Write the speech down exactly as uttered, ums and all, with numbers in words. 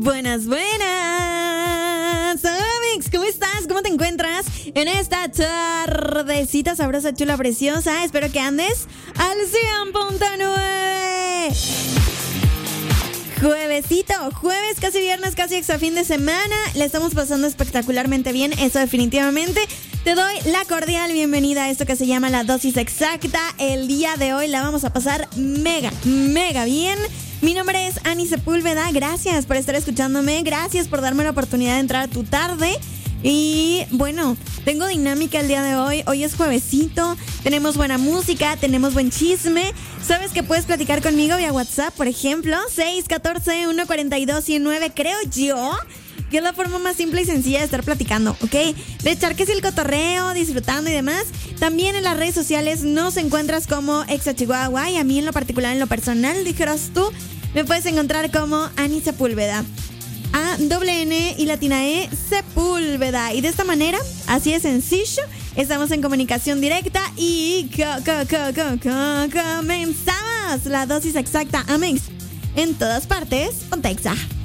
Buenas, buenas. Amix, ¿cómo estás? ¿Cómo te encuentras en esta tardecita sabrosa, chula, preciosa? Espero que andes al cien punto nueve. Juevesito, jueves, casi viernes, casi extra fin de semana. Le estamos pasando espectacularmente bien, eso definitivamente. Te doy la cordial bienvenida a esto que se llama La Dosis Exacta. El día de hoy la vamos a pasar mega, mega bien. Mi nombre es Ani Sepúlveda, gracias por estar escuchándome, gracias por darme la oportunidad de entrar a tu tarde. Y bueno, tengo dinámica el día de hoy, hoy es juevesito, tenemos buena música, tenemos buen chisme. Sabes que puedes platicar conmigo vía WhatsApp, por ejemplo, seis uno cuatro, uno cuatro dos, uno nueve, creo yo que es la forma más simple y sencilla de estar platicando, ¿ok? De echar que si el cotorreo, disfrutando y demás. También en las redes sociales nos encuentras como Exa Chihuahua, y a mí en lo particular, en lo personal, dijeras tú, me puedes encontrar como Ani Sepúlveda. A, doble N y latina E, Sepúlveda. Y de esta manera, así de sencillo, estamos en comunicación directa y co- co- co- co- co- comenzamos La Dosis Exacta, amigos. En todas partes, ponte Exa.